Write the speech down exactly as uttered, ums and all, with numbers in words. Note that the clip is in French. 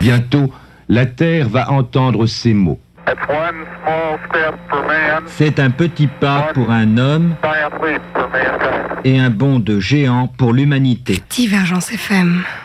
Bientôt, la Terre va entendre ces mots. C'est un petit pas pour un homme et un bond de géant pour l'humanité. Divergence F M.